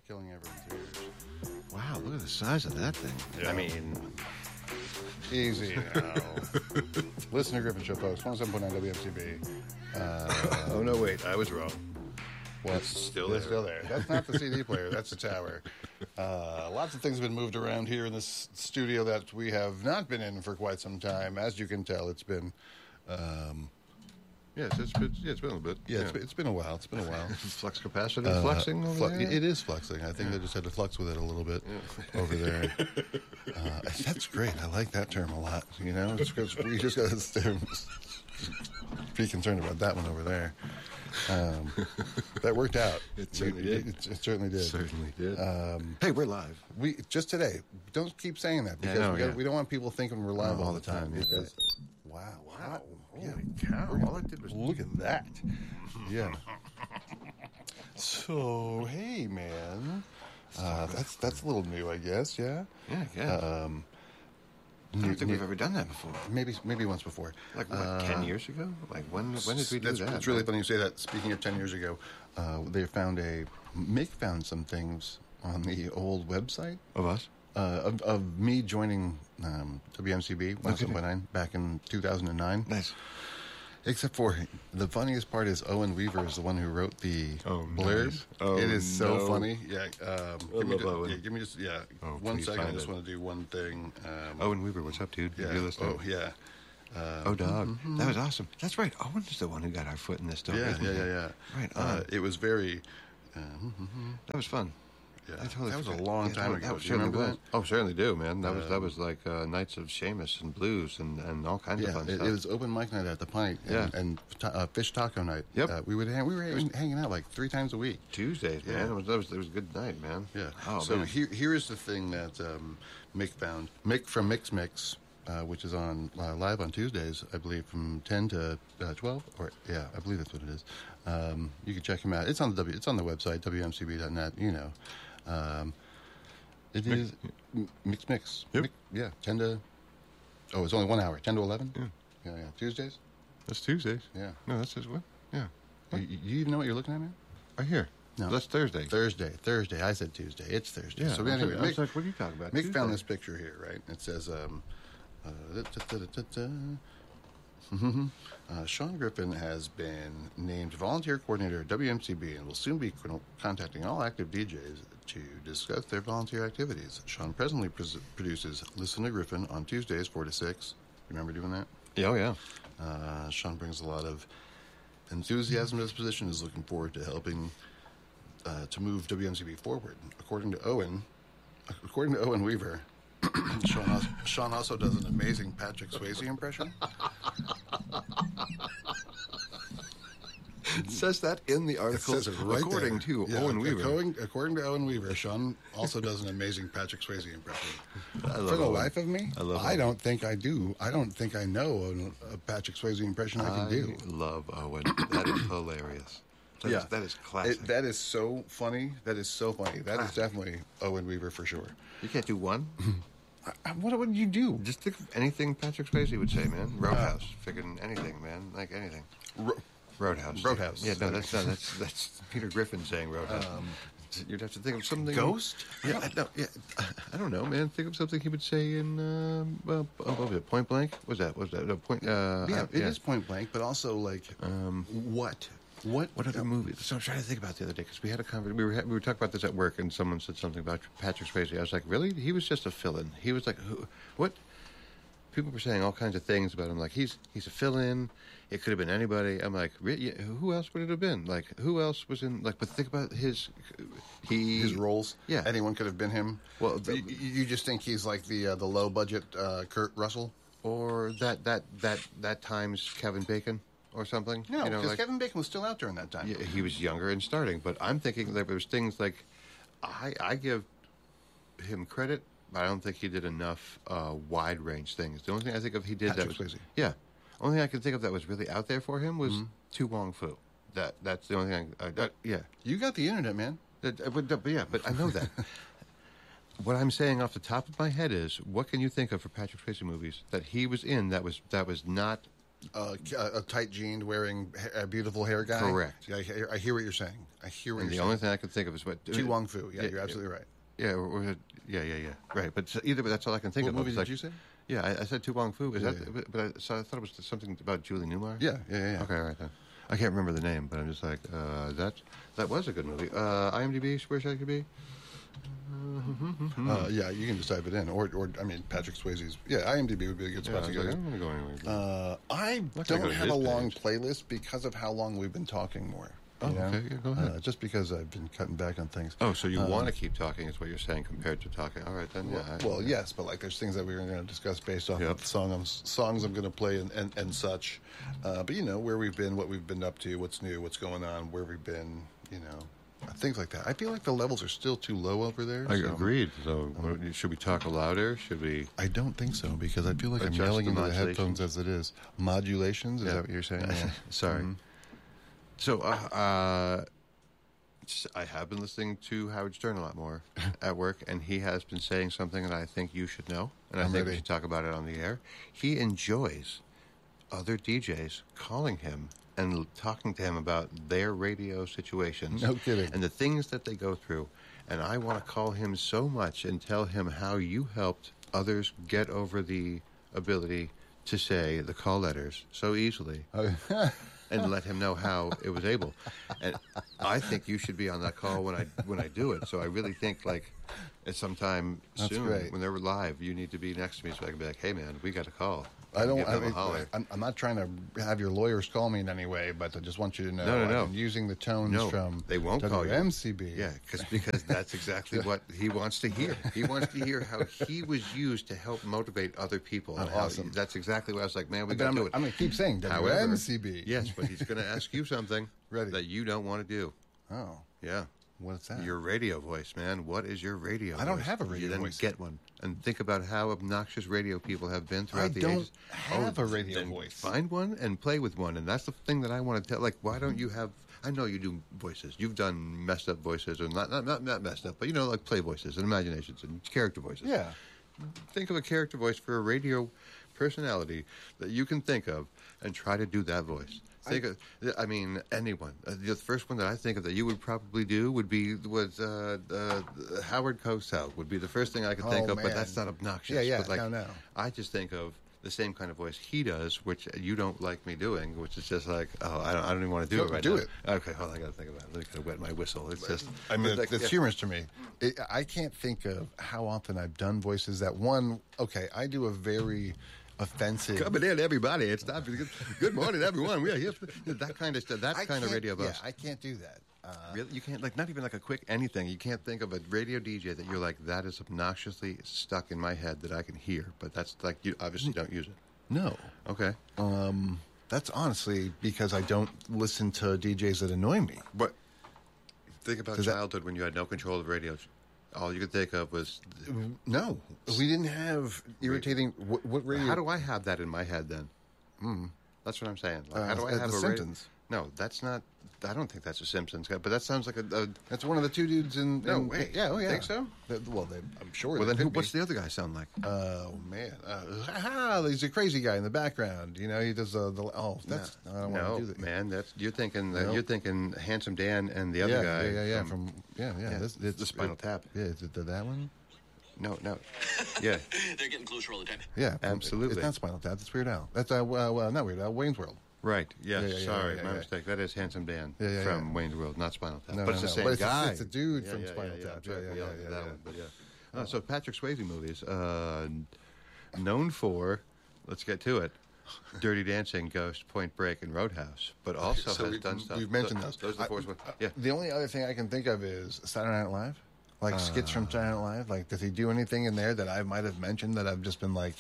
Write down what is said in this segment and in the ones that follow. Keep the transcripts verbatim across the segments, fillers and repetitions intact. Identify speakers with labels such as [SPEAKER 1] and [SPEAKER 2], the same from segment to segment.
[SPEAKER 1] killing everyone's ears.
[SPEAKER 2] Wow, look at the size of that thing.
[SPEAKER 1] Yeah.
[SPEAKER 2] I mean,
[SPEAKER 1] easy now. Listen to Griffin Show, folks. one oh seven point nine W M C B. Uh,
[SPEAKER 2] oh no, wait, I was wrong.
[SPEAKER 1] What?
[SPEAKER 2] It's still
[SPEAKER 1] It's
[SPEAKER 2] there.
[SPEAKER 1] still there. That's not the C D player. That's the tower. Uh, lots of things have been moved around here in this studio that we have not been in for quite some time. As you can tell, it's been... Um,
[SPEAKER 2] Yes, it's been, yeah, it's been a little bit.
[SPEAKER 1] yeah, It's, been, it's been a while. It's been a while.
[SPEAKER 2] Flux capacity
[SPEAKER 1] Uh,
[SPEAKER 2] flexing over
[SPEAKER 1] flu-
[SPEAKER 2] there?
[SPEAKER 1] It is flexing. I think they just had to flux with it a little bit over there. Uh, that's great. I like that term a lot. You know, it's because we just got to be concerned about that one over there. Um, that worked out.
[SPEAKER 2] It certainly did.
[SPEAKER 1] It, it certainly did.
[SPEAKER 2] Certainly did.
[SPEAKER 1] Um,
[SPEAKER 2] hey, we're live.
[SPEAKER 1] we just today. Don't keep saying that because
[SPEAKER 2] Yeah, I know,
[SPEAKER 1] we, gotta,
[SPEAKER 2] yeah.
[SPEAKER 1] we don't want people thinking we're live
[SPEAKER 2] Oh,
[SPEAKER 1] all the time.
[SPEAKER 2] yeah.
[SPEAKER 1] Because wow, wow,
[SPEAKER 2] Holy
[SPEAKER 1] yeah.
[SPEAKER 2] cow. All I did was...
[SPEAKER 1] Look at that. Yeah. So, hey, man. Uh, that's that's a little new, I guess, yeah?
[SPEAKER 2] Yeah, yeah.
[SPEAKER 1] Um,
[SPEAKER 2] I don't
[SPEAKER 1] new-
[SPEAKER 2] think
[SPEAKER 1] new-
[SPEAKER 2] we've ever done that before.
[SPEAKER 1] maybe maybe once before.
[SPEAKER 2] Like, what,
[SPEAKER 1] Uh,
[SPEAKER 2] ten years ago? Like, when when did we do
[SPEAKER 1] that's,
[SPEAKER 2] that?
[SPEAKER 1] It's really funny you say that. Speaking of ten years ago, uh, they found a... Mick found some things on the old website
[SPEAKER 2] Of us?
[SPEAKER 1] uh, of, of me joining um, W M C B one oh seven point nine back in two thousand nine.
[SPEAKER 2] Nice.
[SPEAKER 1] Except for the funniest part is Owen Weaver is the one who wrote the
[SPEAKER 2] Oh,
[SPEAKER 1] blurb.
[SPEAKER 2] nice. Oh,
[SPEAKER 1] it is so
[SPEAKER 2] no.
[SPEAKER 1] funny. Yeah, um, give, me
[SPEAKER 2] love
[SPEAKER 1] just,
[SPEAKER 2] Owen.
[SPEAKER 1] yeah give me just yeah
[SPEAKER 2] Oh,
[SPEAKER 1] one
[SPEAKER 2] please
[SPEAKER 1] second. I
[SPEAKER 2] find
[SPEAKER 1] just
[SPEAKER 2] it.
[SPEAKER 1] want to do one thing. Um,
[SPEAKER 2] Owen Weaver, what's up, dude?
[SPEAKER 1] yeah.
[SPEAKER 2] You're listening.
[SPEAKER 1] Oh yeah. Um,
[SPEAKER 2] Oh, dog. That was awesome. That's right. Owen's the one who got our foot in this door.
[SPEAKER 1] yeah,
[SPEAKER 2] isn't
[SPEAKER 1] yeah,
[SPEAKER 2] he?
[SPEAKER 1] yeah, yeah.
[SPEAKER 2] Right
[SPEAKER 1] Uh,
[SPEAKER 2] on.
[SPEAKER 1] it was very. Um,
[SPEAKER 2] That was fun.
[SPEAKER 1] yeah,
[SPEAKER 2] I totally
[SPEAKER 1] that was a
[SPEAKER 2] forgot.
[SPEAKER 1] long
[SPEAKER 2] Yeah,
[SPEAKER 1] time
[SPEAKER 2] that,
[SPEAKER 1] ago.
[SPEAKER 2] That was
[SPEAKER 1] Do you remember
[SPEAKER 2] certainly
[SPEAKER 1] that?
[SPEAKER 2] was. Oh, certainly do, man. That was that
[SPEAKER 1] Um,
[SPEAKER 2] was like uh, Nights of Seamus and Blues and, and all kinds of
[SPEAKER 1] Yeah,
[SPEAKER 2] fun
[SPEAKER 1] it,
[SPEAKER 2] stuff.
[SPEAKER 1] it was open mic night at the Pint and,
[SPEAKER 2] Yeah.
[SPEAKER 1] and ta- uh, fish taco night.
[SPEAKER 2] Yep.
[SPEAKER 1] Uh, we would hang, we were hang, hanging out like three times a week.
[SPEAKER 2] Tuesdays, man.
[SPEAKER 1] Yeah.
[SPEAKER 2] It was, that was it was a good night, man.
[SPEAKER 1] Yeah.
[SPEAKER 2] Oh,
[SPEAKER 1] so
[SPEAKER 2] man.
[SPEAKER 1] here, here is the thing that um, Mick found. Mick from Mix Mix, uh, which is on uh, live on Tuesdays, I believe, from ten to uh, twelve. Or yeah, I believe that's what it is. Um, you can check him out. It's on the W. It's on the website w m c b dot net. You know, um, it is m- Mix Mix.
[SPEAKER 2] Yep.
[SPEAKER 1] Mick- yeah, ten to. Oh, it's only one hour. Ten to eleven.
[SPEAKER 2] Yeah.
[SPEAKER 1] Yeah, yeah. Tuesdays.
[SPEAKER 2] That's Tuesdays.
[SPEAKER 1] Yeah.
[SPEAKER 2] No, that's just what? Yeah.
[SPEAKER 1] You, you even know what you're looking at, man?
[SPEAKER 2] Right here.
[SPEAKER 1] No.
[SPEAKER 2] That's Thursday.
[SPEAKER 1] Thursday. Thursday. I said Tuesday. It's Thursday.
[SPEAKER 2] Yeah.
[SPEAKER 1] So
[SPEAKER 2] I was
[SPEAKER 1] anyway,
[SPEAKER 2] like- I was
[SPEAKER 1] Mick-
[SPEAKER 2] like, what are you talking about?
[SPEAKER 1] Mick
[SPEAKER 2] Tuesday.
[SPEAKER 1] found this picture here, right? It says, um, uh, da, da, da, da, da. Mhm. uh, Sean Griffin has been named volunteer coordinator at W M C B and will soon be con- contacting all active D Js to discuss their volunteer activities. Sean presently pres- produces Listen to Griffin on Tuesdays, four to six. Remember doing that?
[SPEAKER 2] Yeah, oh, yeah.
[SPEAKER 1] Uh, Sean brings a lot of enthusiasm to this position, is looking forward to helping uh, to move W M C B forward. According to Owen, according to Owen Weaver, Sean, also, Sean also does an amazing Patrick Swayze impression.
[SPEAKER 2] It says that in the
[SPEAKER 1] It
[SPEAKER 2] article.
[SPEAKER 1] says it right
[SPEAKER 2] according
[SPEAKER 1] there.
[SPEAKER 2] to
[SPEAKER 1] Yeah,
[SPEAKER 2] Owen Weaver.
[SPEAKER 1] According, according to Owen Weaver, Sean also does an amazing Patrick Swayze impression.
[SPEAKER 2] I love
[SPEAKER 1] For the
[SPEAKER 2] Owen.
[SPEAKER 1] life of me,
[SPEAKER 2] I love
[SPEAKER 1] I
[SPEAKER 2] Owen.
[SPEAKER 1] don't think I do. I don't think I know a, a Patrick Swayze impression I can do.
[SPEAKER 2] love Owen. That is hilarious. That
[SPEAKER 1] Yeah.
[SPEAKER 2] is, that is classic.
[SPEAKER 1] It, that is so funny. That is so funny. That is definitely Owen Weaver for sure.
[SPEAKER 2] you can't do one?
[SPEAKER 1] I- What would you do?
[SPEAKER 2] Just think of anything Patrick Swayze would say, man. Roadhouse. Freaking anything, man. Like anything.
[SPEAKER 1] Ro-
[SPEAKER 2] Roadhouse.
[SPEAKER 1] Roadhouse.
[SPEAKER 2] Yeah, no, that's not, that's that's Peter Griffin saying Roadhouse.
[SPEAKER 1] Um,
[SPEAKER 2] You'd have to think of something.
[SPEAKER 1] Ghost?
[SPEAKER 2] Yeah, I, no, yeah. I don't know, man. Think of something he would say in um, well, oh, what was it? Point Blank? What was that? What was that? No, point. Uh,
[SPEAKER 1] yeah,
[SPEAKER 2] uh,
[SPEAKER 1] it is point blank, but also like
[SPEAKER 2] Um,
[SPEAKER 1] what? What?
[SPEAKER 2] What other movie? So I'm trying to think about the other day because we had a conversation. We were we were talking about this at work, and someone said something about Patrick Swayze. I was like, really? He was just a fill-in. He was like, who? What? People were saying all kinds of things about him. Like he's he's a fill-in. It could have been anybody. I'm like, re- yeah, who else would it have been? Like who else was in? Like, but think about his he
[SPEAKER 1] His roles?
[SPEAKER 2] Yeah.
[SPEAKER 1] anyone could have been him.
[SPEAKER 2] Well, the-
[SPEAKER 1] you, you just think he's like the uh, the low budget uh, Kurt Russell?
[SPEAKER 2] or that that that that times Kevin Bacon or something.
[SPEAKER 1] No,
[SPEAKER 2] you know,
[SPEAKER 1] because
[SPEAKER 2] like,
[SPEAKER 1] Kevin Bacon was still out during that time.
[SPEAKER 2] yeah, he was younger and starting. But I'm thinking that there's things like I I give him credit, but I don't think he did enough uh, wide range things. The only thing I think of he did
[SPEAKER 1] Patrick
[SPEAKER 2] that was
[SPEAKER 1] Swayze.
[SPEAKER 2] yeah. Only thing I can think of that was really out there for him was Tu Wong Fu. That that's the only thing. I, uh, that, yeah,
[SPEAKER 1] You got the internet, man.
[SPEAKER 2] That- uh, but, but yeah, but I know that. What I'm saying off the top of my head is, what can you think of for Patrick Swayze movies that he was in that was that was not
[SPEAKER 1] Uh, a, a tight jeaned, wearing a beautiful hair guy.
[SPEAKER 2] Correct.
[SPEAKER 1] Yeah, I, hear- I hear what you're saying. I hear what
[SPEAKER 2] And the
[SPEAKER 1] you're
[SPEAKER 2] only
[SPEAKER 1] saying.
[SPEAKER 2] thing I could think of is what
[SPEAKER 1] Chi Wong Fu. Yeah,
[SPEAKER 2] Yeah,
[SPEAKER 1] you're absolutely right.
[SPEAKER 2] Yeah, or, or, yeah, yeah, yeah. Right, but so either, but that's all I can think
[SPEAKER 1] What
[SPEAKER 2] of.
[SPEAKER 1] movie
[SPEAKER 2] It's
[SPEAKER 1] did
[SPEAKER 2] like-
[SPEAKER 1] you say?
[SPEAKER 2] Yeah, I, I said Tu Wong Fu. Is
[SPEAKER 1] Yeah,
[SPEAKER 2] that?
[SPEAKER 1] yeah.
[SPEAKER 2] But, but I, so I thought it was something about Julie Newmar.
[SPEAKER 1] Yeah, yeah, yeah. yeah.
[SPEAKER 2] Okay, all right then. I can't remember the name, but I'm just like uh, that. That was a good movie. Uh, IMDb, where should I be?
[SPEAKER 1] Uh, yeah, you can just type it in, or, or I mean, Patrick Swayze's. Yeah, IMDb would be a good
[SPEAKER 2] Yeah, I
[SPEAKER 1] spot
[SPEAKER 2] was
[SPEAKER 1] to
[SPEAKER 2] like,
[SPEAKER 1] go.
[SPEAKER 2] I don't want to go anywhere.
[SPEAKER 1] Uh, I
[SPEAKER 2] Not gonna
[SPEAKER 1] don't
[SPEAKER 2] go to
[SPEAKER 1] have
[SPEAKER 2] his
[SPEAKER 1] a long
[SPEAKER 2] page.
[SPEAKER 1] playlist because of how long we've been talking more.
[SPEAKER 2] Oh,
[SPEAKER 1] you know?
[SPEAKER 2] okay, yeah, go ahead.
[SPEAKER 1] Uh, just because I've been cutting back on things.
[SPEAKER 2] oh, so you
[SPEAKER 1] um,
[SPEAKER 2] want to keep talking is what you're saying compared to talking. All right, then.
[SPEAKER 1] Well,
[SPEAKER 2] Yeah. I-
[SPEAKER 1] well, yes, but like there's things that we were going to discuss based off
[SPEAKER 2] Yep.
[SPEAKER 1] of song I'm, songs I'm going to play and, and, and such. Uh, but you know where we've been, what we've been up to, what's new, what's going on, where we've been, you know, things like that. I feel like the levels are still too low over there.
[SPEAKER 2] I
[SPEAKER 1] so-
[SPEAKER 2] agreed. So, what- should we talk louder? Should we?
[SPEAKER 1] I don't think so because I feel like I'm
[SPEAKER 2] Adjust
[SPEAKER 1] yelling
[SPEAKER 2] the
[SPEAKER 1] into the
[SPEAKER 2] modulations?
[SPEAKER 1] headphones as it is. Modulations, is
[SPEAKER 2] Yeah.
[SPEAKER 1] that what you're saying? Yeah.
[SPEAKER 2] Sorry.
[SPEAKER 1] Mhm.
[SPEAKER 2] So, uh, uh, s- I have been listening to Howard Stern a lot more at work, and he has been saying something that I think you should know, and I
[SPEAKER 1] I'm
[SPEAKER 2] think we
[SPEAKER 1] ready.
[SPEAKER 2] should talk about it on the air. He enjoys other D Js calling him and l- talking to him about their radio situations.
[SPEAKER 1] No kidding.
[SPEAKER 2] And the things that they go through. And I want to call him so much and tell him how you helped others get over the ability to say the call letters so easily. And let him know how it was able. And I think you should be on that call when I when I do it. So I really think like at some time
[SPEAKER 1] That's
[SPEAKER 2] soon
[SPEAKER 1] great.
[SPEAKER 2] when they're live, you need to be next to me so I can be like, hey man, we got a call.
[SPEAKER 1] I don't.
[SPEAKER 2] Give
[SPEAKER 1] I
[SPEAKER 2] them a
[SPEAKER 1] mean,
[SPEAKER 2] holler.
[SPEAKER 1] I'm, I'm not trying to have your lawyers call me in any way, but I just want you to know
[SPEAKER 2] No, no, no.
[SPEAKER 1] I've been using the tones
[SPEAKER 2] No,
[SPEAKER 1] from
[SPEAKER 2] they won't call you.
[SPEAKER 1] W M C B.
[SPEAKER 2] Yeah, cause, because that's exactly what he wants to hear. He wants to hear how he was used to help motivate other people.
[SPEAKER 1] Oh,
[SPEAKER 2] and how-
[SPEAKER 1] awesome.
[SPEAKER 2] That's exactly what I was like, man, we
[SPEAKER 1] But
[SPEAKER 2] got
[SPEAKER 1] I'm,
[SPEAKER 2] to do it.
[SPEAKER 1] I'm going to keep saying
[SPEAKER 2] However,
[SPEAKER 1] W M C B.
[SPEAKER 2] Yes, but he's going to ask you something
[SPEAKER 1] Ready.
[SPEAKER 2] that you don't want to do.
[SPEAKER 1] Oh,
[SPEAKER 2] Yeah.
[SPEAKER 1] what's that?
[SPEAKER 2] Your radio voice, man. What is your radio
[SPEAKER 1] I don't
[SPEAKER 2] voice?
[SPEAKER 1] have a radio
[SPEAKER 2] you then
[SPEAKER 1] voice.
[SPEAKER 2] get one. And think about how obnoxious radio people have been throughout
[SPEAKER 1] I
[SPEAKER 2] the
[SPEAKER 1] don't
[SPEAKER 2] ages.
[SPEAKER 1] have a radio
[SPEAKER 2] then
[SPEAKER 1] voice.
[SPEAKER 2] Find one and play with one. And that's the thing that I want to tell. Like, why don't you have... I know you do voices. You've done messed up voices. Or not, not, not, not messed up, but, you know, like play voices and imaginations and character voices.
[SPEAKER 1] Yeah.
[SPEAKER 2] Think of a character voice for a radio personality that you can think of and try to do that voice. Think of, I mean, anyone. Uh, the first one that I think of that you would probably do would be was uh, uh, Howard Cosell would be the first thing I could think
[SPEAKER 1] Oh,
[SPEAKER 2] of, but
[SPEAKER 1] man.
[SPEAKER 2] that's not obnoxious.
[SPEAKER 1] Yeah, yeah,
[SPEAKER 2] But like,
[SPEAKER 1] no, no.
[SPEAKER 2] I just think of the same kind of voice he does, which you don't like me doing, which is just like, oh, I don't, I don't even want to do
[SPEAKER 1] Go-
[SPEAKER 2] it right
[SPEAKER 1] do
[SPEAKER 2] now.
[SPEAKER 1] it.
[SPEAKER 2] Okay, hold on, I got to think about it. Let me kind of wet my whistle. It's just,
[SPEAKER 1] I mean,
[SPEAKER 2] like,
[SPEAKER 1] it's
[SPEAKER 2] yeah.
[SPEAKER 1] humorous to me. It, I can't think of how often I've done voices that one. Okay, I do a very offensive.
[SPEAKER 2] Coming in, everybody. It's time for the good, good morning, everyone. We're here. That kind of stuff. That
[SPEAKER 1] I
[SPEAKER 2] kind of
[SPEAKER 1] can't-
[SPEAKER 2] radio
[SPEAKER 1] Yeah,
[SPEAKER 2] voice.
[SPEAKER 1] I can't do that. Uh,
[SPEAKER 2] Really? You can't, like, not even like a quick anything. You can't think of a radio D J that you're like, that is obnoxiously stuck in my head that I can hear. But that's like, you obviously don't use it.
[SPEAKER 1] no.
[SPEAKER 2] Okay.
[SPEAKER 1] Um, that's honestly because I don't listen to D Js that annoy me.
[SPEAKER 2] But think about
[SPEAKER 1] Does that-
[SPEAKER 2] childhood when you had no control of radio. All you could think of was,
[SPEAKER 1] No, we didn't have irritating. What, what radio?
[SPEAKER 2] how do I have that in my head then? Mm. That's what I'm saying. Like,
[SPEAKER 1] Uh,
[SPEAKER 2] how do I
[SPEAKER 1] uh,
[SPEAKER 2] have
[SPEAKER 1] The
[SPEAKER 2] a radio-
[SPEAKER 1] Simpsons.
[SPEAKER 2] No, that's not. I don't think that's a Simpsons guy, but that sounds like a. a
[SPEAKER 1] That's one of the two dudes in.
[SPEAKER 2] No
[SPEAKER 1] in-
[SPEAKER 2] way.
[SPEAKER 1] Yeah. Oh yeah.
[SPEAKER 2] Think so?
[SPEAKER 1] That- well, they, I'm sure.
[SPEAKER 2] well,
[SPEAKER 1] they
[SPEAKER 2] then who,
[SPEAKER 1] could
[SPEAKER 2] what's
[SPEAKER 1] be.
[SPEAKER 2] the other guy sound like?
[SPEAKER 1] Oh man, uh, ha, he's a crazy guy in the background. You know, he does uh, the. Oh, that's. I don't
[SPEAKER 2] no,
[SPEAKER 1] want to do that.
[SPEAKER 2] man, that's you're thinking. Uh,
[SPEAKER 1] Nope.
[SPEAKER 2] You're thinking Handsome Dan and the other
[SPEAKER 1] yeah,
[SPEAKER 2] guy.
[SPEAKER 1] yeah, yeah, yeah.
[SPEAKER 2] From,
[SPEAKER 1] From, yeah, yeah.
[SPEAKER 2] yeah,
[SPEAKER 1] this,
[SPEAKER 2] the
[SPEAKER 1] it's,
[SPEAKER 2] Spinal
[SPEAKER 1] it-
[SPEAKER 2] Tap.
[SPEAKER 1] Yeah, is it the, that one?
[SPEAKER 2] no, no, yeah,
[SPEAKER 3] They're getting closer all the time.
[SPEAKER 1] Yeah, from-
[SPEAKER 2] Absolutely.
[SPEAKER 1] It's not Spinal Tap. It's Weird Al. That's uh, well, well, not Weird Al. Wayne's World.
[SPEAKER 2] right. Yes,
[SPEAKER 1] Yeah, yeah, yeah,
[SPEAKER 2] sorry,
[SPEAKER 1] yeah,
[SPEAKER 2] my
[SPEAKER 1] yeah.
[SPEAKER 2] mistake. That is Handsome Dan
[SPEAKER 1] Yeah, yeah,
[SPEAKER 2] from
[SPEAKER 1] yeah.
[SPEAKER 2] Wayne's World, not Spinal Tap.
[SPEAKER 1] No,
[SPEAKER 2] but
[SPEAKER 1] no,
[SPEAKER 2] it's the
[SPEAKER 1] no.
[SPEAKER 2] same
[SPEAKER 1] But it's a-
[SPEAKER 2] guy.
[SPEAKER 1] it's a dude
[SPEAKER 2] yeah,
[SPEAKER 1] from
[SPEAKER 2] yeah,
[SPEAKER 1] Spinal
[SPEAKER 2] yeah,
[SPEAKER 1] Tap.
[SPEAKER 2] I'm sorry
[SPEAKER 1] Yeah,
[SPEAKER 2] for
[SPEAKER 1] yeah,
[SPEAKER 2] yelling
[SPEAKER 1] yeah,
[SPEAKER 2] at that
[SPEAKER 1] yeah.
[SPEAKER 2] one, but yeah. Uh, so Patrick Swayze movies, uh, known for, let's get to it, Dirty Dancing, Ghost, Point Break, and Roadhouse, but also
[SPEAKER 1] So
[SPEAKER 2] has
[SPEAKER 1] we-
[SPEAKER 2] done stuff.
[SPEAKER 1] We've mentioned
[SPEAKER 2] those.
[SPEAKER 1] those.
[SPEAKER 2] Those are the
[SPEAKER 1] I-
[SPEAKER 2] four ones.
[SPEAKER 1] uh,
[SPEAKER 2] Yeah.
[SPEAKER 1] The only other thing I can think of is Saturday Night Live. Like skits from Saturday Night Live. Like, does he do anything in there that I might have mentioned that I've just been like?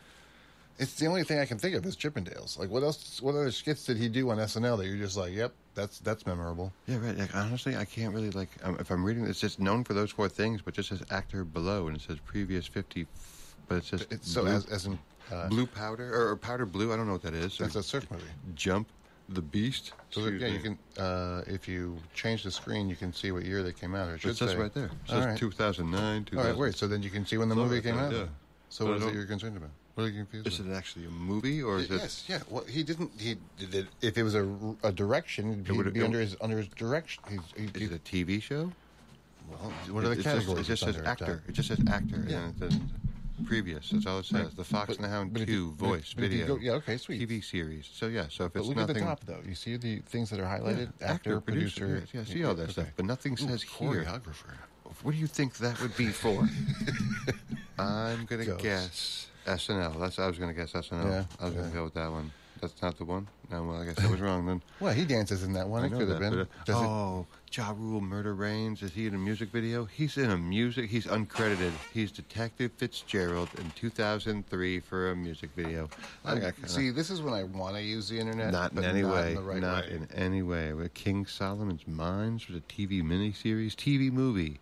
[SPEAKER 1] It's the only thing I can think of is Chippendales. Like, what else? What other skits did he do on S N L that you're just like, yep, that's that's memorable.
[SPEAKER 2] Yeah, right. Like, honestly, I can't really, like, um, if I'm reading, it's just known for those four things, but just says actor below, and it says previous fifty, but it says
[SPEAKER 1] It's so
[SPEAKER 2] blue,
[SPEAKER 1] as, as in uh,
[SPEAKER 2] blue powder, or, or powder blue, I don't know what that is.
[SPEAKER 1] that's
[SPEAKER 2] Or
[SPEAKER 1] a surf movie.
[SPEAKER 2] Jump, the Beast.
[SPEAKER 1] So there-
[SPEAKER 2] Excuse
[SPEAKER 1] yeah,
[SPEAKER 2] me.
[SPEAKER 1] you can uh, if you change the screen, you can see what year they came out. Or it
[SPEAKER 2] It
[SPEAKER 1] should
[SPEAKER 2] says
[SPEAKER 1] say
[SPEAKER 2] right there. It
[SPEAKER 1] All
[SPEAKER 2] says
[SPEAKER 1] right.
[SPEAKER 2] two thousand nine, two thousand.
[SPEAKER 1] All right, wait. So then you can see when the movie came out.
[SPEAKER 2] Yeah.
[SPEAKER 1] So
[SPEAKER 2] But I
[SPEAKER 1] what is it
[SPEAKER 2] don't-
[SPEAKER 1] you're concerned about? What are you confused
[SPEAKER 2] Is
[SPEAKER 1] about?
[SPEAKER 2] it actually a movie or is it?
[SPEAKER 1] Yes, yeah. Well, he didn't. He did. It, if it was a, a direction, it'd be,
[SPEAKER 2] It would-
[SPEAKER 1] it'd be
[SPEAKER 2] it-
[SPEAKER 1] under his under his direction. He's, he,
[SPEAKER 2] Is
[SPEAKER 1] he,
[SPEAKER 2] it a T V show?
[SPEAKER 1] well, what are the
[SPEAKER 2] it,
[SPEAKER 1] categories?
[SPEAKER 2] It just, it just
[SPEAKER 1] it's
[SPEAKER 2] says
[SPEAKER 1] under?
[SPEAKER 2] actor. It just says actor.
[SPEAKER 1] Yeah.
[SPEAKER 2] And it says previous. That's all it says. The Fox
[SPEAKER 1] But-
[SPEAKER 2] and the Hound
[SPEAKER 1] but if
[SPEAKER 2] two
[SPEAKER 1] you- but if-
[SPEAKER 2] voice
[SPEAKER 1] but if you
[SPEAKER 2] video.
[SPEAKER 1] go- yeah, okay, sweet.
[SPEAKER 2] T V series. So yeah. So if
[SPEAKER 1] But
[SPEAKER 2] it's
[SPEAKER 1] look
[SPEAKER 2] nothing.
[SPEAKER 1] at the top, though. You see the things that are highlighted:
[SPEAKER 2] Yeah,
[SPEAKER 1] actor, producer.
[SPEAKER 2] Yeah, yeah, I see all that
[SPEAKER 1] okay.
[SPEAKER 2] stuff, but nothing
[SPEAKER 1] Ooh,
[SPEAKER 2] says here.
[SPEAKER 1] choreographer.
[SPEAKER 2] What do you think that would be for? I'm gonna
[SPEAKER 1] Ghost.
[SPEAKER 2] guess S N L. That's I was gonna guess S N L.
[SPEAKER 1] Yeah,
[SPEAKER 2] I was
[SPEAKER 1] yeah.
[SPEAKER 2] gonna go with that one. That's not the one. No, well, I guess I was wrong then.
[SPEAKER 1] Well, he dances in that one.
[SPEAKER 2] I
[SPEAKER 1] It
[SPEAKER 2] know
[SPEAKER 1] could have
[SPEAKER 2] that,
[SPEAKER 1] been.
[SPEAKER 2] but, uh,
[SPEAKER 1] Does it-
[SPEAKER 2] oh, Ja Rule, Murder Reigns. Is he in a music video? He's in a music. He's uncredited. He's Detective Fitzgerald in two thousand three for a music video. I, I kinda-
[SPEAKER 1] see, this is when I want to use the internet.
[SPEAKER 2] not in
[SPEAKER 1] but
[SPEAKER 2] any
[SPEAKER 1] not
[SPEAKER 2] way.
[SPEAKER 1] In the right
[SPEAKER 2] not
[SPEAKER 1] way.
[SPEAKER 2] in any way. With King Solomon's Mines was a T V miniseries, T V movie.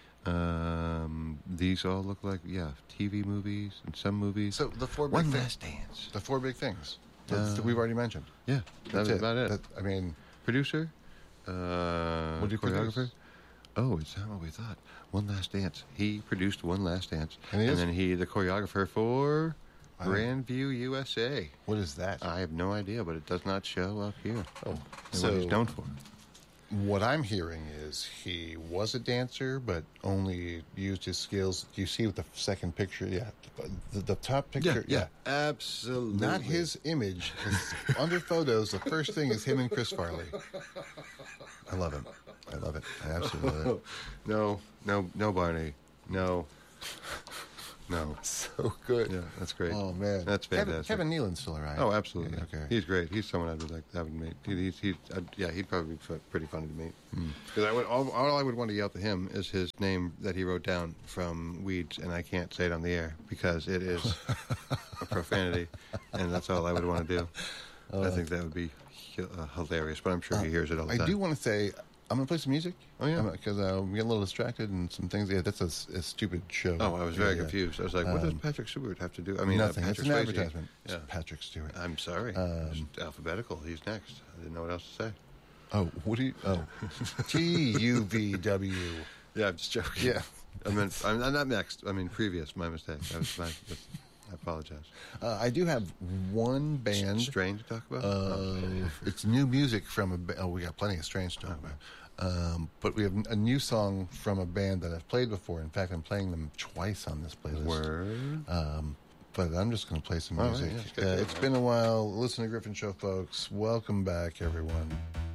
[SPEAKER 2] Um, these all look like yeah, T V movies and some movies.
[SPEAKER 1] So the four big
[SPEAKER 2] One
[SPEAKER 1] thi-
[SPEAKER 2] Last Dance.
[SPEAKER 1] The four big things. That's,
[SPEAKER 2] Uh,
[SPEAKER 1] that we've already mentioned.
[SPEAKER 2] Yeah, that
[SPEAKER 1] That's
[SPEAKER 2] was about it.
[SPEAKER 1] That, I mean,
[SPEAKER 2] Producer, uh,
[SPEAKER 1] What did he
[SPEAKER 2] choreographer.
[SPEAKER 1] produce?
[SPEAKER 2] Oh, it's not what we thought. One Last Dance. He produced One Last Dance,
[SPEAKER 1] And he is?
[SPEAKER 2] then he the choreographer for
[SPEAKER 1] I don't-
[SPEAKER 2] Grandview U S A.
[SPEAKER 1] what is that?
[SPEAKER 2] I have no idea, but it does not show up here.
[SPEAKER 1] oh,
[SPEAKER 2] And
[SPEAKER 1] so
[SPEAKER 2] what he's known for.
[SPEAKER 1] what I'm hearing is he was a dancer, but only used his skills. You see with the second picture, yeah, the, the top picture, yeah.
[SPEAKER 2] absolutely.
[SPEAKER 1] Not his image. It's under photos, the first thing is him and Chris Farley. I love him. I love it. I absolutely love it.
[SPEAKER 2] No, no, no, Barney. No, no.
[SPEAKER 1] So good.
[SPEAKER 2] Yeah, that's great.
[SPEAKER 1] Oh man,
[SPEAKER 2] That's
[SPEAKER 1] Kevin,
[SPEAKER 2] fantastic.
[SPEAKER 1] Kevin Nealon's still around.
[SPEAKER 2] Oh, absolutely.
[SPEAKER 1] Yeah, okay.
[SPEAKER 2] He's great. He's someone I'd like to have meet. He, he's, he's, uh, yeah, he'd probably be fu- pretty funny to meet. Because I would, all, all I would want to yell to him is his name that he wrote down from Weeds, and I can't say it on the air because it is a profanity, and that's all I would want to do. I think that would be hi- uh, hilarious, but I'm sure he hears it all the
[SPEAKER 1] I
[SPEAKER 2] time.
[SPEAKER 1] do want to say I'm going to play some music.
[SPEAKER 2] Oh, yeah.
[SPEAKER 1] Because uh, we get a little distracted and some things. Yeah, that's a, s- a stupid show.
[SPEAKER 2] Oh, I was very
[SPEAKER 1] Yeah.
[SPEAKER 2] confused. I was like, what does
[SPEAKER 1] Um,
[SPEAKER 2] Patrick Stewart have to do? I mean, uh,
[SPEAKER 1] Nothing. It's
[SPEAKER 2] Patrick
[SPEAKER 1] an
[SPEAKER 2] Swayze.
[SPEAKER 1] advertisement. It's
[SPEAKER 2] Yeah.
[SPEAKER 1] Patrick Stewart.
[SPEAKER 2] I'm sorry.
[SPEAKER 1] Um,
[SPEAKER 2] It's alphabetical. He's next. I didn't know what else to say.
[SPEAKER 1] Oh, what do you? Oh, T U V W.
[SPEAKER 2] Yeah, I'm just joking.
[SPEAKER 1] Yeah.
[SPEAKER 2] I meant, I'm, I'm not next. I mean, previous. My mistake. I, was, my, I apologize.
[SPEAKER 1] Uh, I do have one band.
[SPEAKER 2] Strange to talk about?
[SPEAKER 1] Uh, it's new music from a. ba- Oh, we got plenty of strange to talk about. Um, but we have a new song from a band that I've played before. In fact, I'm playing them twice on this playlist.
[SPEAKER 2] Word.
[SPEAKER 1] Um, but I'm just going to play some
[SPEAKER 2] All right,
[SPEAKER 1] music.
[SPEAKER 2] yeah, let's get
[SPEAKER 1] uh,
[SPEAKER 2] to it.
[SPEAKER 1] it's been a while. Listen to Griffin Show, folks. Welcome back, everyone.